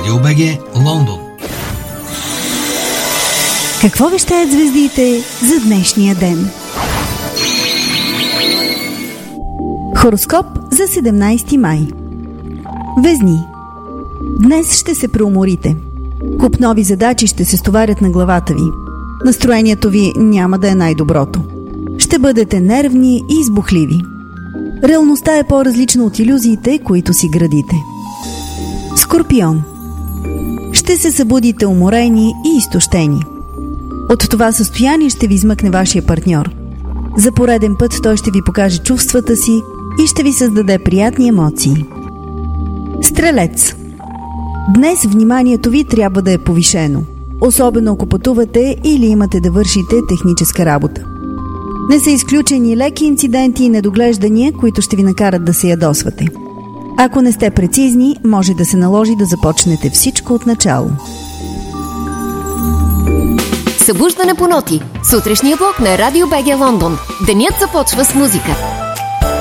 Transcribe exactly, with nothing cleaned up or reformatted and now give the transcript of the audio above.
Радио БГ Лондон. Какво вещаят звездите за днешния ден? Хороскоп за седемнайсети май. Везни. Днес ще се преуморите. Куп нови задачи ще се стоварят на главата ви. Настроението ви няма да е най-доброто. Ще бъдете нервни и избухливи. Реалността е по-различна от илюзиите, които си градите. Скорпион. Ще се събудите уморени и изтощени. От това състояние ще ви измъкне вашия партньор. За пореден път той ще ви покаже чувствата си и ще ви създаде приятни емоции. Стрелец. Днес вниманието ви трябва да е повишено, особено ако пътувате или имате да вършите техническа работа. Не са изключени леки инциденти и недоглеждания, които ще ви накарат да се ядосвате. Ако не сте прецизни, може да се наложи да започнете всичко от начало. Събуждане по ноти. Сутрешния блок на Радио БГ Лондон. Денят започва с музика.